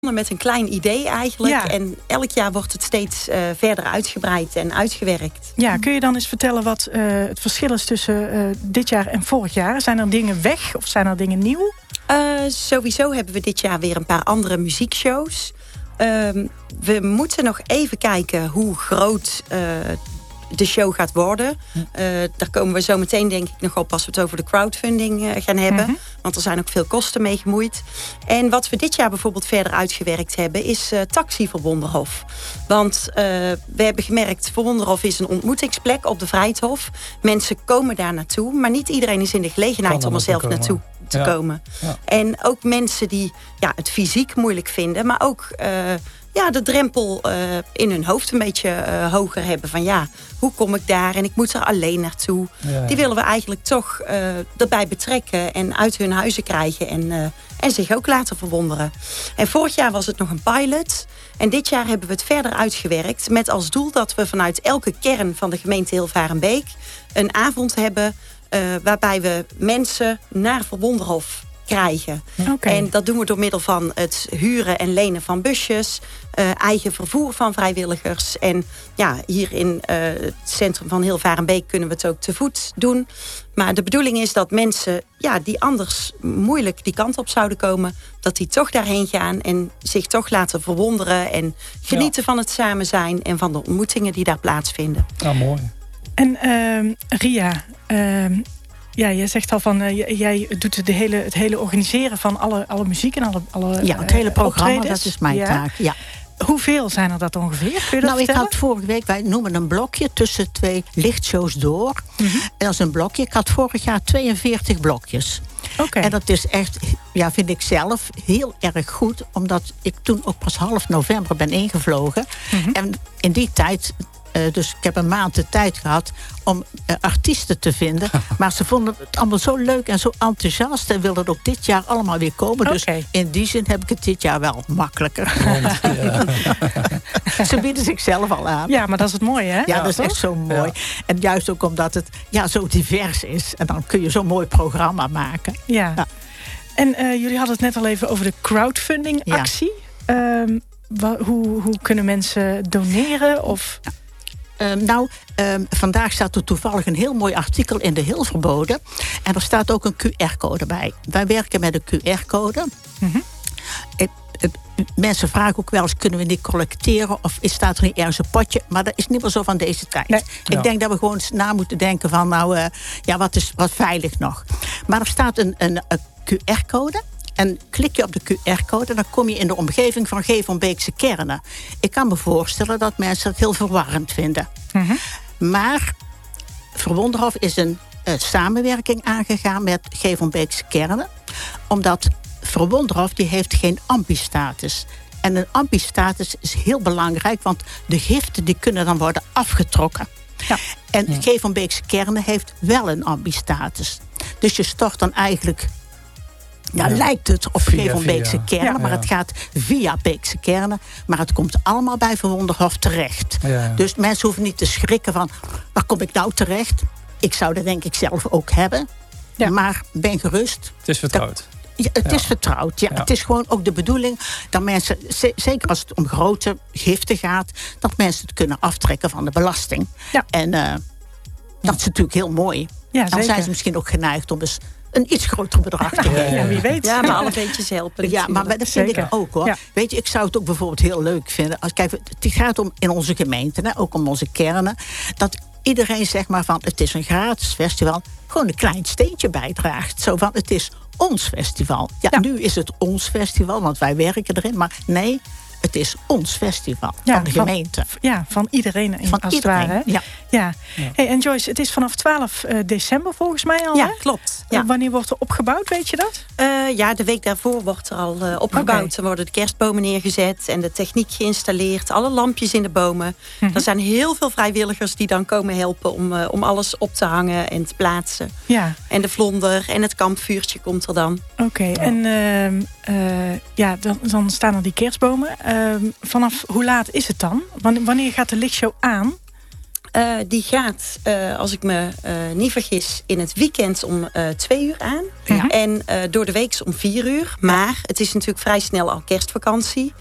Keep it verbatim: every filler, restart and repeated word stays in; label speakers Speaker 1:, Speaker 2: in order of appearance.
Speaker 1: met een klein idee eigenlijk.
Speaker 2: Ja.
Speaker 1: En elk jaar wordt het steeds uh, verder uitgebreid en uitgewerkt.
Speaker 2: Ja, kun je dan eens vertellen wat uh, het verschil is tussen uh, dit jaar en vorig jaar? Zijn er dingen weg of zijn er dingen nieuw?
Speaker 1: Uh, sowieso hebben we dit jaar weer een paar andere muziekshows. Uh, we moeten nog even kijken hoe groot uh, de show gaat worden. Uh, daar komen we zo meteen denk ik nog op als we het over de crowdfunding uh, gaan hebben. Mm-hmm. Want er zijn ook veel kosten mee gemoeid. En wat we dit jaar bijvoorbeeld verder uitgewerkt hebben is uh, Taxi voor Wonderhof. Want uh, we hebben gemerkt, voor Wonderhof is een ontmoetingsplek op de Vrijthof. Mensen komen daar naartoe, maar niet iedereen is in de gelegenheid om er zelf komen. naartoe te ja. komen. Ja. En ook mensen die ja, het fysiek moeilijk vinden, maar ook Uh, ja, de drempel uh, in hun hoofd een beetje uh, hoger hebben. Van ja, hoe kom ik daar en ik moet er alleen naartoe. Ja, ja. Die willen we eigenlijk toch uh, erbij betrekken en uit hun huizen krijgen. En, uh, en zich ook laten verwonderen. En vorig jaar was het nog een pilot. En dit jaar hebben we het verder uitgewerkt. Met als doel dat we vanuit elke kern van de gemeente Hilvarenbeek een avond hebben Uh, waarbij we mensen naar Verwonderhof krijgen. Okay. En dat doen we door middel van het huren en lenen van busjes, uh, eigen vervoer van vrijwilligers. En ja, hier in uh, het centrum van Hilvarenbeek kunnen we het ook te voet doen. Maar de bedoeling is dat mensen ja, die anders moeilijk die kant op zouden komen, dat die toch daarheen gaan en zich toch laten verwonderen en genieten ja. van het samen zijn en van de ontmoetingen die daar plaatsvinden.
Speaker 3: Ja, mooi.
Speaker 2: En uh, Ria, uh, ja, jij zegt al van, uh, jij doet de hele, het hele organiseren van alle, alle muziek en alle, alle
Speaker 4: ja, het hele programma,
Speaker 2: optredens.
Speaker 4: Dat is mijn
Speaker 2: ja.
Speaker 4: taak. Ja.
Speaker 2: Hoeveel zijn er dat ongeveer? Kun je dat
Speaker 4: nou,
Speaker 2: vertellen?
Speaker 4: Ik had vorige week, wij noemen een blokje tussen twee lichtshows door. Mm-hmm. En dat is een blokje. Ik had vorig jaar tweeënveertig blokjes.
Speaker 2: Okay.
Speaker 4: En dat is echt, ja, vind ik zelf heel erg goed, omdat ik toen ook pas half november ben ingevlogen. Mm-hmm. En in die tijd, Uh, dus ik heb een maand de tijd gehad om uh, artiesten te vinden. Maar ze vonden het allemaal zo leuk en zo enthousiast en wilden ook dit jaar allemaal weer komen.
Speaker 2: Okay.
Speaker 4: Dus in die zin heb ik het dit jaar wel makkelijker. Want, ja. Ze bieden zichzelf al aan.
Speaker 2: Ja, maar dat is het mooie, hè?
Speaker 4: Ja,
Speaker 2: ja
Speaker 4: dat is
Speaker 2: toch?
Speaker 4: echt zo mooi. Ja. En juist ook omdat het ja, zo divers is. En dan kun je zo'n mooi programma maken.
Speaker 2: Ja. ja. En uh, jullie hadden het net al even over de crowdfunding actie. Ja. Um, wa- hoe, hoe kunnen mensen doneren? Of
Speaker 4: Ja. Um, nou, um, vandaag staat er toevallig een heel mooi artikel in de Hilverboden. En er staat ook een Q R-code bij. Wij werken met een Q R-code. Mm-hmm. Het, het, mensen vragen ook wel eens, kunnen we niet collecteren? Of staat er niet ergens een potje? Maar dat is niet meer zo van deze tijd. Nee. Ik ja. denk dat we gewoon eens na moeten denken van, nou, uh, ja, wat is wat veilig nog? Maar er staat een, een, een Q R-code. En klik je op de Q R-code en dan kom je in de omgeving van Gevelbeekse Kernen. Ik kan me voorstellen dat mensen het heel verwarrend vinden. Mm-hmm. Maar Verwonderhof is een uh, samenwerking aangegaan met Gevelbeekse Kernen. Omdat Verwonderhof die heeft geen ambi-status. En een ambi-status is heel belangrijk, want de giften die kunnen dan worden afgetrokken. Ja. En ja. Gevelbeekse Kernen heeft wel een ambi-status. Dus je stort dan eigenlijk, ja, ja, lijkt het op Gevelbeekse Kernen, ja, maar ja. het gaat via Beekse Kernen. Maar het komt allemaal bij Verwonderhof terecht. Ja, ja. Dus mensen hoeven niet te schrikken van, waar kom ik nou terecht? Ik zou dat denk ik zelf ook hebben. Ja. Maar ben gerust.
Speaker 3: Het is vertrouwd.
Speaker 4: Dat, ja, het ja. is vertrouwd, ja. ja. Het is gewoon ook de bedoeling dat mensen, zeker als het om grote giften gaat, dat mensen het kunnen aftrekken van de belasting. Ja. En uh, dat is natuurlijk heel mooi. Ja, dan zijn ze misschien ook geneigd om eens een iets groter bedrag te geven.
Speaker 2: Ja, wie weet.
Speaker 1: Ja, maar alle beetjes helpen.
Speaker 4: Ja, maar dat vind Zeker. ik ook hoor. Ja. Weet je, ik zou het ook bijvoorbeeld heel leuk vinden. Als, kijk, het gaat om in onze gemeente, hè, ook om onze kernen, dat iedereen zeg maar van, het is een gratis festival, gewoon een klein steentje bijdraagt. Zo van, het is ons festival. Ja, ja. Nu is het ons festival, want wij werken erin. Maar nee, het is ons festival ja, van de van, gemeente.
Speaker 2: Ja, van iedereen in,
Speaker 4: van
Speaker 2: als
Speaker 4: iedereen,
Speaker 2: het ware.
Speaker 4: Ja.
Speaker 2: Ja. Ja. Hey, en Joyce, het is vanaf twaalf december volgens mij al,
Speaker 1: Ja,
Speaker 2: hè?
Speaker 1: klopt. Ja.
Speaker 2: Uh, wanneer wordt er opgebouwd, weet je dat?
Speaker 1: Uh, ja, de week daarvoor wordt er al uh, opgebouwd. Okay. Er worden de kerstbomen neergezet en de techniek geïnstalleerd. Alle lampjes in de bomen. Mm-hmm. Er zijn heel veel vrijwilligers die dan komen helpen om, uh, om alles op te hangen en te plaatsen. Ja. En de vlonder en het kampvuurtje komt er dan.
Speaker 2: Oké, okay. oh. en uh, uh, ja, dan, dan staan er die kerstbomen. Uh, vanaf hoe laat is het dan? Wanneer gaat de lichtshow aan?
Speaker 1: Uh, die gaat, uh, als ik me uh, niet vergis, in het weekend om uh, twee uur aan. Ja. En uh, door de week om vier uur. Maar het is natuurlijk vrij snel al kerstvakantie.